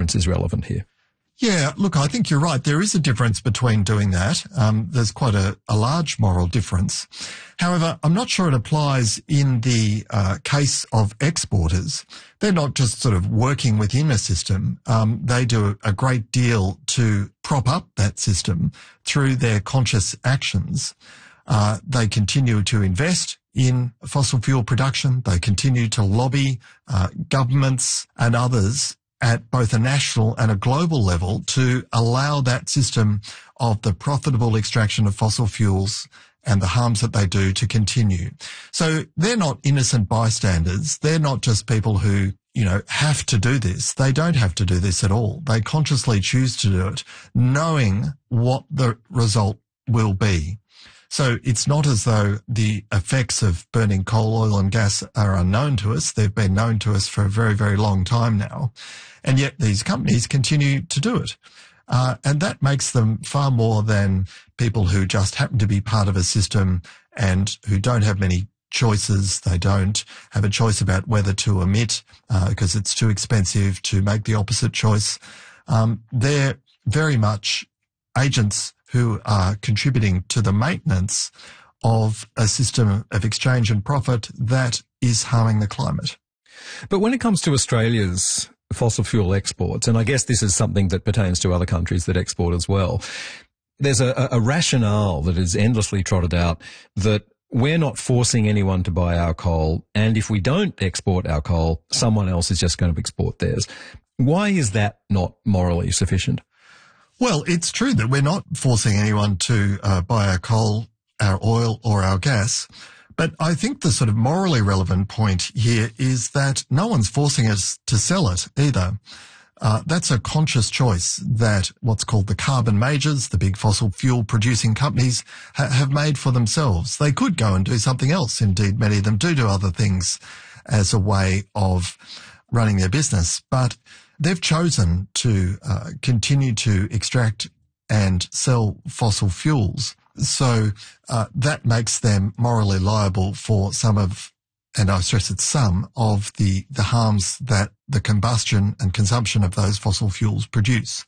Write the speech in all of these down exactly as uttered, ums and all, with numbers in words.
difference is relevant here. Yeah, look, I think you're right. There is a difference between doing that. Um, there's quite a, a large moral difference. However, I'm not sure it applies in the uh, case of exporters. They're not just sort of working within a system. Um, they do a great deal to prop up that system through their conscious actions. Uh, they continue to invest in fossil fuel production. They continue to lobby uh, governments and others at both a national and a global level to allow that system of the profitable extraction of fossil fuels and the harms that they do to continue. So they're not innocent bystanders. They're not just people who, you know, have to do this. They don't have to do this at all. They consciously choose to do it, knowing what the result will be. So it's not as though the effects of burning coal, oil and gas are unknown to us. They've been known to us for a very, very long time now. And yet these companies continue to do it. Uh, and that makes them far more than people who just happen to be part of a system and who don't have many choices. They don't have a choice about whether to emit uh, because it's too expensive to make the opposite choice. Um, they're very much agents who are contributing to the maintenance of a system of exchange and profit that is harming the climate. But when it comes to Australia's fossil fuel exports, and I guess this is something that pertains to other countries that export as well, there's a, a rationale that is endlessly trotted out that we're not forcing anyone to buy our coal, and if we don't export our coal, someone else is just going to export theirs. Why is that not morally sufficient? Well, it's true that we're not forcing anyone to uh, buy our coal, our oil or our gas. But I think the sort of morally relevant point here is that no one's forcing us to sell it either. Uh, that's a conscious choice that what's called the carbon majors, the big fossil fuel producing companies, ha- have made for themselves. They could go and do something else. Indeed, many of them do do other things as a way of running their business. But they've chosen to uh, continue to extract and sell fossil fuels. So uh, that makes them morally liable for some of, and I stress it's some, of the, the harms that the combustion and consumption of those fossil fuels produce.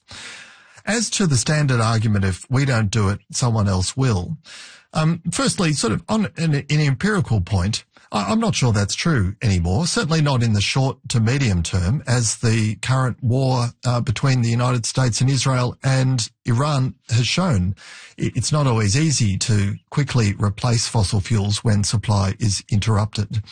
As to the standard argument, if we don't do it, someone else will. Um, firstly, sort of on an, an empirical point, I'm not sure that's true anymore, certainly not in the short to medium term, as the current war uh, between the United States and Israel and Iran has shown. It's not always easy to quickly replace fossil fuels when supply is interrupted.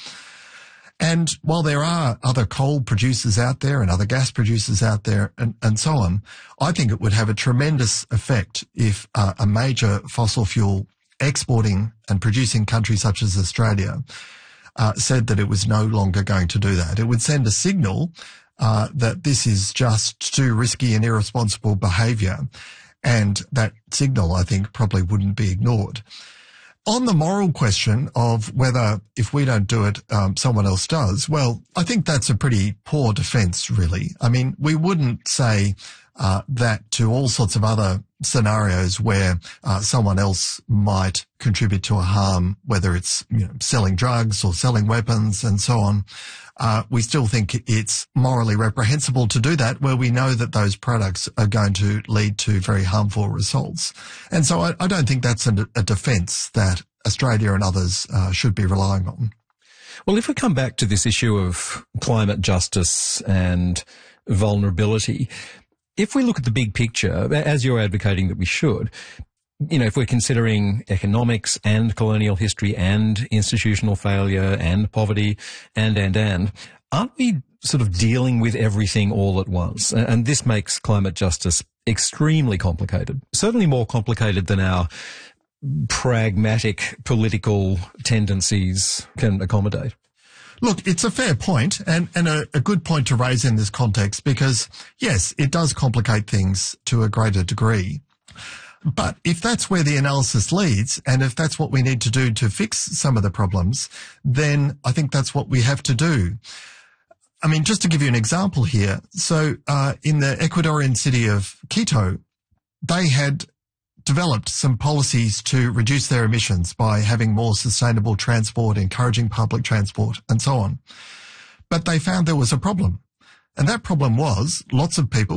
And while there are other coal producers out there and other gas producers out there and, and so on, I think it would have a tremendous effect if uh, a major fossil fuel exporting and producing country such as Australia Uh, said that it was no longer going to do that. It would send a signal uh, that this is just too risky and irresponsible behaviour, and that signal, I think, probably wouldn't be ignored. On the moral question of whether if we don't do it, um, someone else does, well, I think that's a pretty poor defence, really. I mean, we wouldn't say uh, that to all sorts of other scenarios where uh, someone else might contribute to a harm, whether it's, you know, selling drugs or selling weapons and so on. Uh, we still think it's morally reprehensible to do that where we know that those products are going to lead to very harmful results. And so I, I don't think that's a, a defence that Australia and others uh, should be relying on. Well, if we come back to this issue of climate justice and vulnerability, if we look at the big picture, as you're advocating that we should, you know, if we're considering economics and colonial history and institutional failure and poverty and, and, and, aren't we sort of dealing with everything all at once? And this makes climate justice extremely complicated, certainly more complicated than our pragmatic political tendencies can accommodate. Look, it's a fair point and, and a, a good point to raise in this context because, yes, it does complicate things to a greater degree. But if that's where the analysis leads and if that's what we need to do to fix some of the problems, then I think that's what we have to do. I mean, just to give you an example here. So uh, in the Ecuadorian city of Quito, they had developed some policies to reduce their emissions by having more sustainable transport, encouraging public transport and so on. But they found there was a problem. And that problem was lots of people